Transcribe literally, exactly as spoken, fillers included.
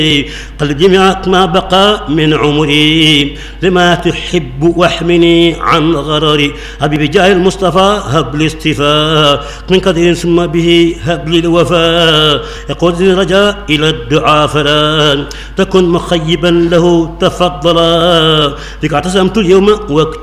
قل جميع ما بقى من عمري لما تحب واحمني عن غرري. حبيبي جاه المصطفى هب لي اصطفاء من قدر ثم به هب لي الوفاء. يقود الرجاء إلى الدعاء فلا تكن مخيبا له تفضلا. بك اعتصمت اليوم وقت